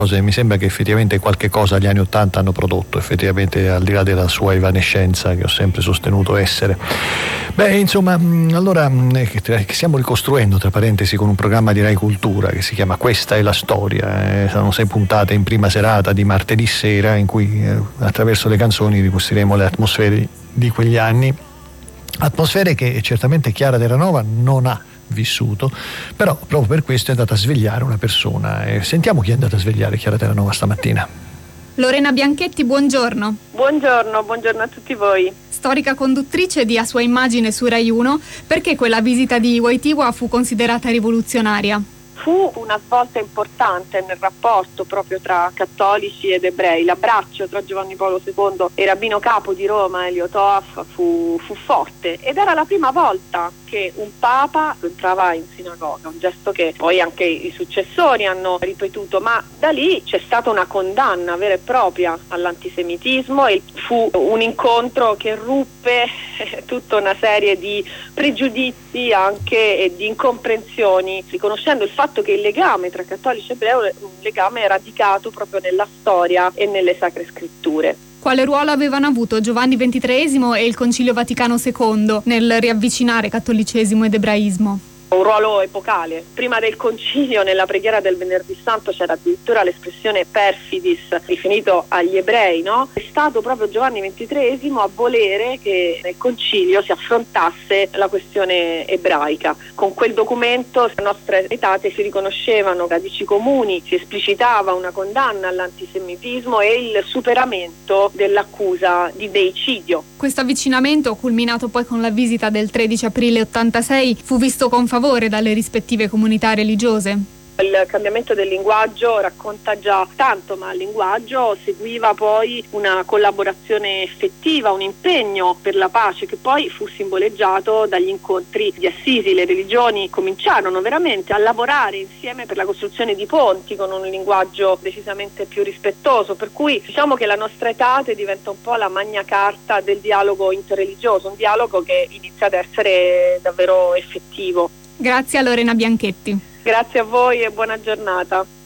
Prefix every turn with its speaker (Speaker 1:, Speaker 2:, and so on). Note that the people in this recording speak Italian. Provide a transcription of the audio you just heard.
Speaker 1: Mi sembra che effettivamente qualche cosa gli anni '80 hanno prodotto, effettivamente, al di là della sua evanescenza che ho sempre sostenuto essere. Beh, insomma, allora che stiamo ricostruendo, tra parentesi, con un programma di Rai Cultura che si chiama Questa è la storia. Saranno 6 puntate in prima serata di martedì sera, in cui attraverso le canzoni ricostruiremo le atmosfere di quegli anni. Atmosfere che certamente Chiara Terranova non ha vissuto, però proprio per questo è andata a svegliare una persona. Sentiamo chi è andata a svegliare Chiara Terranova stamattina.
Speaker 2: Lorena Bianchetti, buongiorno.
Speaker 3: Buongiorno a tutti voi.
Speaker 2: Storica conduttrice di A Sua Immagine su Rai 1, perché quella visita di Wojtyła fu considerata rivoluzionaria?
Speaker 3: Fu una svolta importante nel rapporto proprio tra cattolici ed ebrei. L'abbraccio tra Giovanni Paolo II e Rabbino Capo di Roma, Elio Toaff, fu forte, ed era la prima volta che un papa entrava in sinagoga, un gesto che poi anche i successori hanno ripetuto, ma da lì c'è stata una condanna vera e propria all'antisemitismo e fu un incontro che ruppe tutta una serie di pregiudizi anche e di incomprensioni, riconoscendo il fatto che il legame tra cattolici e ebrei è un legame radicato proprio nella storia e nelle sacre scritture.
Speaker 2: Quale ruolo avevano avuto Giovanni XXIII e il Concilio Vaticano II nel riavvicinare cattolicesimo ed ebraismo?
Speaker 3: Un ruolo epocale. Prima del concilio, nella preghiera del Venerdì Santo, c'era addirittura l'espressione perfidis riferito agli ebrei, no? È stato proprio Giovanni XXIII a volere che nel concilio si affrontasse la questione ebraica. Con quel documento le nostre etate si riconoscevano radici comuni, si esplicitava una condanna all'antisemitismo e il superamento dell'accusa di deicidio.
Speaker 2: Questo avvicinamento, culminato poi con la visita del 13 aprile 86, fu visto con favore dalle rispettive comunità religiose?
Speaker 3: Il cambiamento del linguaggio racconta già tanto, ma al linguaggio seguiva poi una collaborazione effettiva, un impegno per la pace che poi fu simboleggiato dagli incontri di Assisi. Le religioni cominciarono veramente a lavorare insieme per la costruzione di ponti con un linguaggio decisamente più rispettoso, per cui diciamo che la nostra etate diventa un po' la magna carta del dialogo interreligioso, un dialogo che inizia ad essere davvero effettivo.
Speaker 2: Grazie a Lorena Bianchetti.
Speaker 3: Grazie a voi e buona giornata.